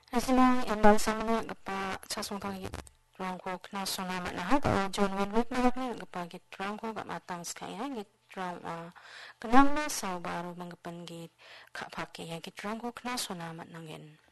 Hasilnya yang balsamnya gapa sasung tang git rangko kena sonamat nah atau John Winwick na gapa git rangko gak matang sekaya git rang kenang na saw baru manggapan git kak pake ya git rangko kena sonamat nangin.